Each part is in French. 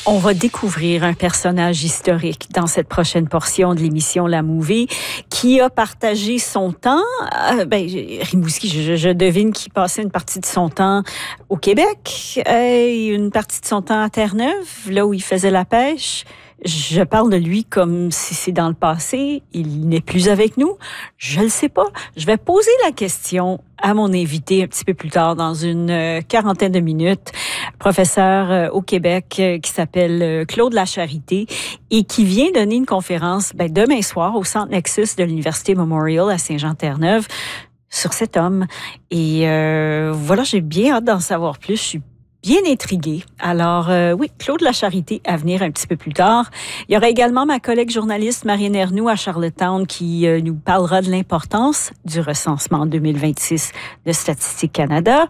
On va découvrir un personnage historique dans cette prochaine portion de l'émission La Movie qui a partagé son temps. Rimouski, je devine qu'il passait une partie de son temps au Québec et une partie de son temps à Terre-Neuve, là où il faisait la pêche. Je parle de lui comme si c'est dans le passé. Il n'est plus avec nous. Je le sais pas. Je vais poser la question à mon invité un petit peu plus tard dans une quarantaine de minutes. Professeur au Québec qui s'appelle Claude Lacharité et qui vient donner une conférence demain soir au Centre Nexus de l'Université Memorial à Saint-Jean-Terre-Neuve sur cet homme. Et voilà, j'ai bien hâte d'en savoir plus. Je suis bien intriguée. Alors, oui, Claude Lacharité à venir un petit peu plus tard. Il y aura également ma collègue journaliste Marianne Ernoult à Charlottetown qui nous parlera de l'importance du recensement 2026 de Statistique Canada.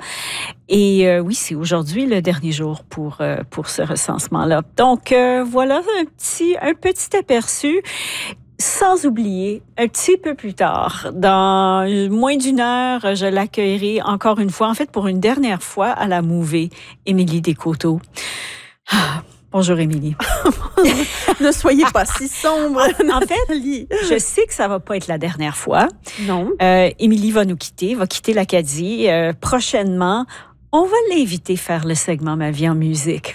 Et oui, c'est aujourd'hui le dernier jour pour ce recensement-là. Donc, voilà un petit aperçu. Sans oublier, un petit peu plus tard, dans moins d'une heure, je l'accueillerai encore une fois, en fait pour une dernière fois à la Movie, Émilie Descoteaux. Bonjour Émilie. Ne soyez pas si sombre. En fait, je sais que ça va pas être la dernière fois. Non. Émilie va quitter l'Acadie prochainement. On va l'inviter faire le segment Ma vie en musique.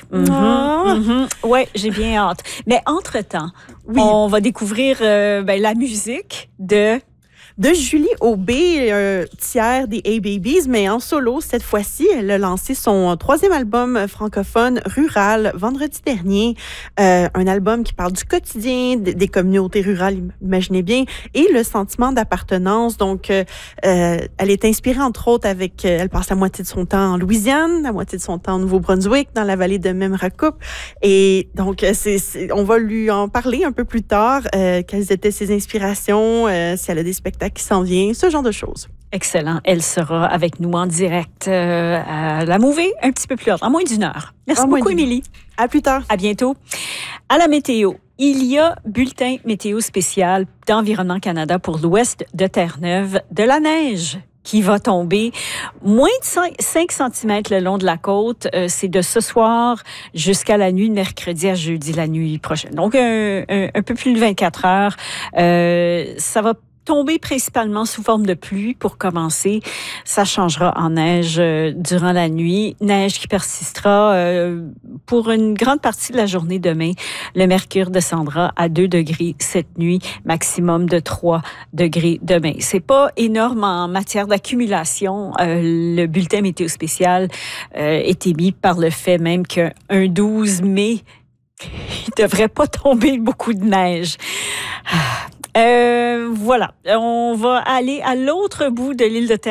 Ouais, j'ai bien hâte. Mais entre-temps, on va découvrir la musique de Julie Aubé, tiers des A-Babies, mais en solo cette fois-ci. Elle a lancé son troisième album francophone, Rural, vendredi dernier. Un album qui parle du quotidien des communautés rurales, imaginez bien, et le sentiment d'appartenance. Donc, elle est inspirée, entre autres, elle passe la moitié de son temps en Louisiane, la moitié de son temps au Nouveau-Brunswick, dans la vallée de Memramcook. Et donc, on va lui en parler un peu plus tard, quelles étaient ses inspirations, si elle a des spectacles qui s'en vient, ce genre de choses. Excellent. Elle sera avec nous en direct à la Movie un petit peu plus tard, en moins d'une heure. Merci beaucoup, Émilie. À plus tard. À bientôt. À la météo, il y a bulletin météo spécial d'Environnement Canada pour l'ouest de Terre-Neuve, de la neige qui va tomber moins de 5 cm le long de la côte. C'est de ce soir jusqu'à la nuit de mercredi à jeudi, la nuit prochaine. Donc, un peu plus de 24 heures. Ça va tomber principalement sous forme de pluie pour commencer. Ça changera en neige durant la nuit. Neige qui persistera pour une grande partie de la journée demain. Le mercure descendra à 2 degrés cette nuit, maximum de 3 degrés demain. C'est pas énorme en matière d'accumulation. Le bulletin météo spécial est émis par le fait même qu'un 12 mai, il devrait pas tomber beaucoup de neige. Voilà, on va aller à l'autre bout de l'île de Terre.